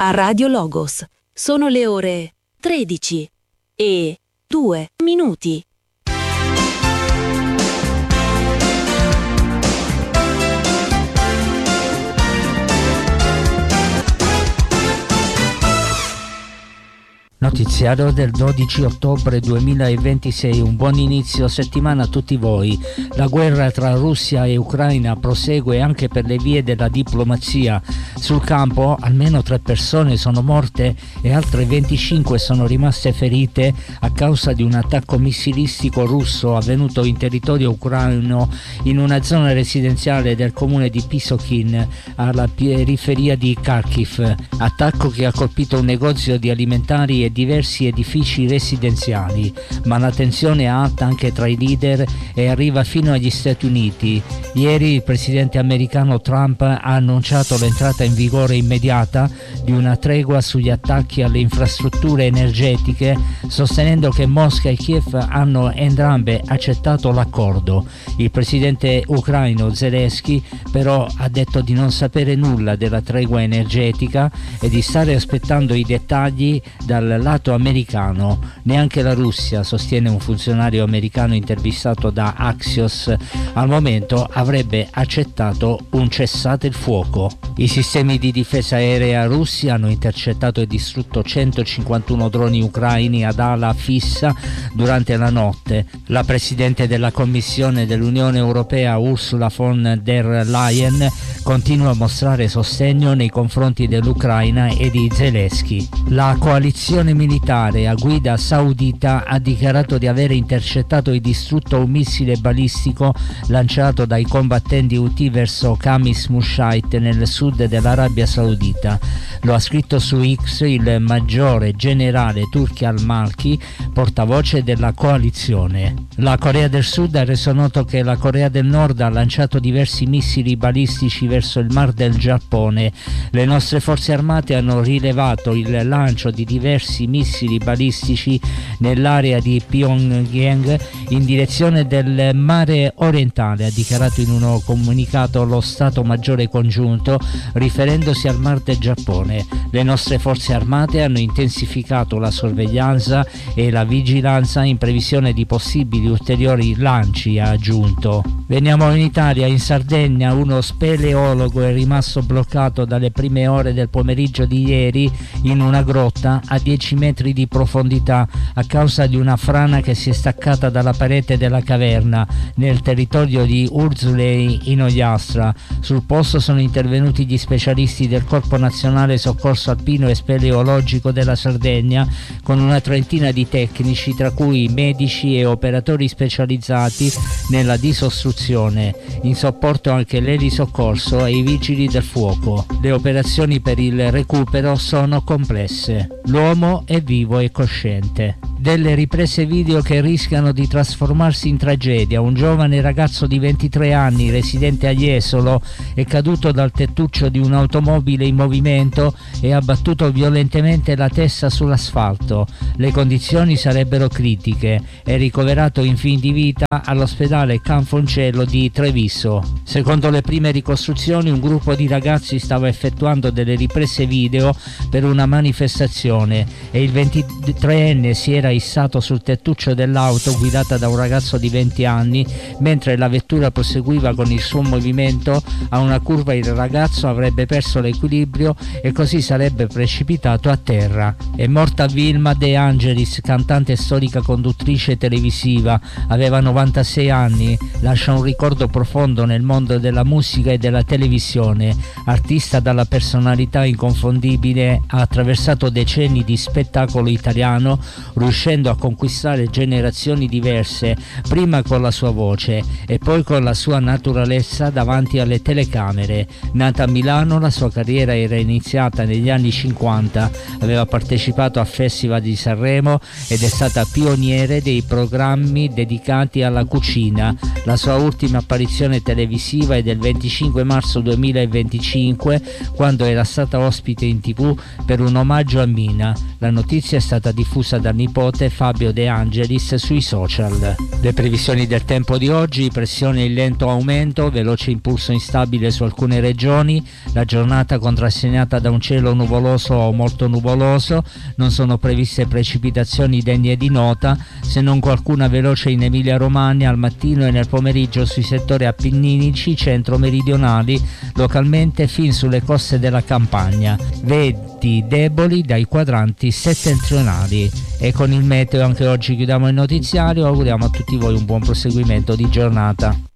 a Radio Logos. Sono le ore 13:02. Notiziario del 12 ottobre 2026, un buon inizio settimana a tutti voi. La guerra tra Russia e Ucraina prosegue anche per le vie della diplomazia. Sul campo almeno 3 persone sono morte e altre 25 sono rimaste ferite a causa di un attacco missilistico russo avvenuto in territorio ucraino in una zona residenziale del comune di Pisokhin, alla periferia di Kharkiv. Attacco che ha colpito un negozio di alimentari e diversi edifici residenziali, ma la tensione è alta anche tra i leader e arriva fino agli Stati Uniti. Ieri il presidente americano Trump ha annunciato l'entrata in vigore immediata di una tregua sugli attacchi alle infrastrutture energetiche, sostenendo che Mosca e Kiev hanno entrambe accettato l'accordo. Il presidente ucraino Zelensky però ha detto di non sapere nulla della tregua energetica e di stare aspettando i dettagli dal lato americano. Neanche la Russia, sostiene un funzionario americano intervistato da Axios, al momento avrebbe accettato un cessate il fuoco. I sistemi di difesa aerea russi hanno intercettato e distrutto 151 droni ucraini ad ala fissa durante la notte. La presidente della Commissione dell'Unione Europea Ursula von der Leyen continua a mostrare sostegno nei confronti dell'Ucraina e di Zelensky. La coalizione militare a guida saudita ha dichiarato di aver intercettato e distrutto un missile balistico lanciato dai combattenti Houthi verso Khamis Mushait nel sud dell'Arabia Saudita. Lo ha scritto su X il maggiore generale Turki al-Malki, portavoce della coalizione. La Corea del Sud ha reso noto che la Corea del Nord ha lanciato diversi missili balistici verso il Mar del Giappone. Le nostre forze armate hanno rilevato il lancio di diversi missili balistici nell'area di Pyongyang in direzione del mare orientale, ha dichiarato in uno comunicato lo Stato Maggiore Congiunto, riferendosi al Mar del Giappone. Le nostre forze armate hanno intensificato la sorveglianza e la vigilanza in previsione di possibili ulteriori lanci, ha aggiunto. Veniamo in Italia. In Sardegna uno speleologo è rimasto bloccato dalle prime ore del pomeriggio di ieri in una grotta a 10 metri di profondità a causa di una frana che si è staccata dalla parete della caverna nel territorio di Urzulei in Ogliastra. Sul posto sono intervenuti gli specialisti del Corpo Nazionale Soccorso Alpino e Speleologico della Sardegna con una trentina di tecnici, tra cui medici e operatori specializzati nella disostruzione. In sopporto anche l'elisoccorso e i vigili del fuoco. Le operazioni per il recupero sono complesse. L'uomo è vivo e cosciente. Delle riprese video che rischiano di trasformarsi in tragedia. Un giovane ragazzo di 23 anni, residente a Jesolo, è caduto dal tettuccio di un'automobile in movimento e ha battuto violentemente la testa sull'asfalto. Le condizioni sarebbero critiche. È ricoverato in fin di vita all'ospedale Canfoncello di Treviso. Secondo le prime ricostruzioni, un gruppo di ragazzi stava effettuando delle riprese video per una manifestazione e il 23enne si era issato sul tettuccio dell'auto guidata da un ragazzo di 20 anni. Mentre la vettura proseguiva con il suo movimento, a una curva il ragazzo avrebbe perso l'equilibrio e così sarebbe precipitato a terra. È morta Vilma De Angelis, cantante e storica conduttrice televisiva. Aveva 96 anni, lascia un ricordo profondo nel mondo della musica e della televisione. Artista dalla personalità inconfondibile, ha attraversato decenni di spettacolo italiano, riuscendo a conquistare generazioni diverse, prima con la sua voce e poi con la sua naturalezza davanti alle telecamere. Nata a Milano, la sua carriera era iniziata negli anni 50, aveva partecipato a festival di Sanremo ed è stata pioniere dei programmi dedicati alla cucina. La sua ultima apparizione televisiva è del 25 marzo 2025, quando era stata ospite in TV per un omaggio a Mina. La notizia è stata diffusa dal nipote nipote Fabio De Angelis sui social. Le previsioni del tempo di oggi: pressione in lento aumento, veloce impulso instabile su alcune regioni, la giornata contrassegnata da un cielo nuvoloso o molto nuvoloso, non sono previste precipitazioni degne di nota, se non qualcuna veloce in Emilia-Romagna al mattino e nel pomeriggio sui settori appenninici centro-meridionali, localmente fin sulle coste della Campania, venti deboli dai quadranti settentrionali. E con il meteo anche oggi chiudiamo il notiziario, auguriamo a tutti voi un buon proseguimento di giornata.